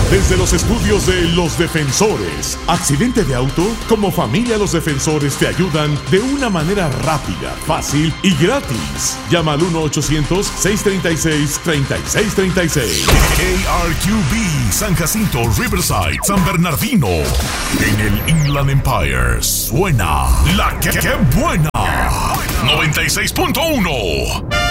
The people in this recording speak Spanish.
Desde los estudios de Los Defensores. ¿Accidente de auto? Como familia Los Defensores te ayudan de una manera rápida, fácil y gratis. Llama al 1-800-636-3636. KRQB, San Jacinto, Riverside, San Bernardino. En el Inland Empire suena la que buena. 96.1.